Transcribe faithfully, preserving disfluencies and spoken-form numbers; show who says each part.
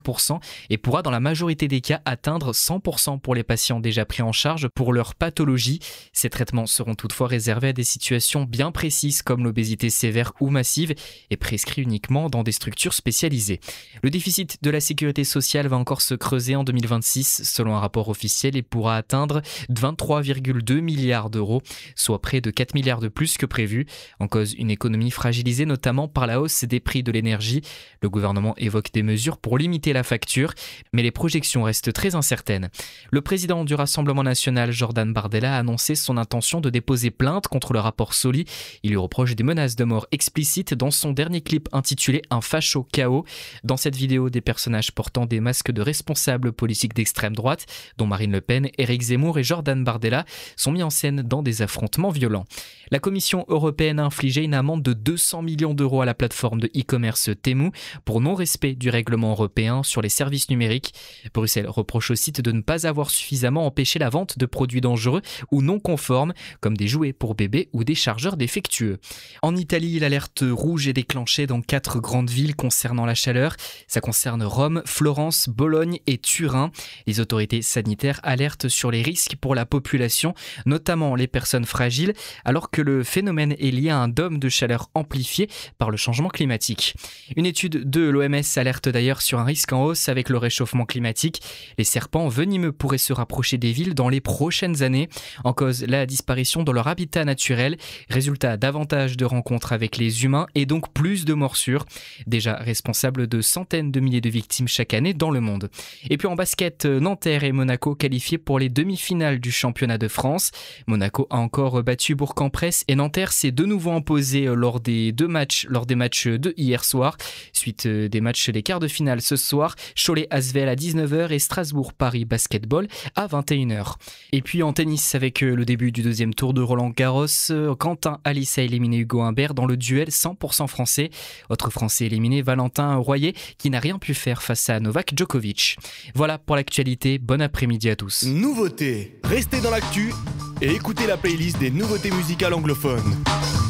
Speaker 1: pour cent et pourra dans la majorité des cas atteindre cent pour cent pour les patients déjà pris en charge pour leur pathologie. Ces traitements seront toutefois réservés à des situations bien précises comme l'obésité sévère ou massive et prescrits uniquement dans des structures spécialisées. Le déficit de la sécurité sociale va encore se creuser en deux mille vingt-six selon un rapport officiel et pourra atteindre vingt-trois virgule deux milliards d'euros, soit près de quatre milliards de plus que prévu. En cause, une économie fragilisée notamment par la hausse des prix de l'énergie. Le gouvernement évoque des mesures pour limiter la facture, mais les projections restent très incertaines. Le président du Rassemblement national, Jordan Bardella, a annoncé son intention de déposer plainte contre le rapport Soli. Il lui reproche des menaces de mort explicites dans son dernier clip intitulé Un facho K O. Dans cette vidéo, des personnages portant des masques de responsables politiques d'extrême droite, dont Marine Le Pen, Éric Zemmour et Jordan Bardella, sont mis en scène dans des affrontements violents. La Commission européenne a infligé une amende de deux cents millions d'euros à la plateforme de e-commerce Temu pour non-respect du règlement européen sur les services numériques. Bruxelles reproche au site de ne pas avoir suffisamment empêché la vente de produits dangereux ou non conformes, comme des jouets pour bébés ou des chargeurs défectueux. En Italie, l'alerte rouge est déclenchée dans quatre grandes villes concernant la chaleur. Ça concerne Rome, Florence, Bologne et Turin. Les autorités sanitaires alertent sur les risques pour la population, notamment les personnes fragiles, alors que le phénomène est lié à un dôme de chaleur amplifié par le changement climatique. Une étude de l'O M S alerte d'ailleurs sur un risque en hausse avec le réchauffement climatique. Les serpents venimeux pourraient se rapprocher des villes dans les prochaines années. En cause, la disparition de leur habitat naturel. Résultat, davantage de rencontres avec les humains et donc plus de morsures. Déjà responsable de centaines de milliers de victimes chaque année dans le monde. Et puis en basket, Nanterre et Monaco qualifiés pour les demi-finales du championnat de France. Monaco a encore battu Bourg-en-Bresse et Nanterre s'est de nouveau imposé lors des deux matchs, lors des matchs de hier soir. Suite des matchs des quarts de finale ce soir, Cholet-Asvel à dix-neuf heures et Strasbourg-Paris Basketball à vingt et une heures. Et puis en tennis, avec le début du deuxième tour de Roland-Garros, Quentin Halys a éliminé Hugo Humbert dans le duel cent pour cent français. Autre français éliminé, Valentin Royer, qui n'a rien pu faire face à Novak Djokovic. Voilà pour l'actualité, bon après-midi à tous.
Speaker 2: Nouveautés, restez dans l'actu et écoutez la playlist des nouveautés musicales anglophones.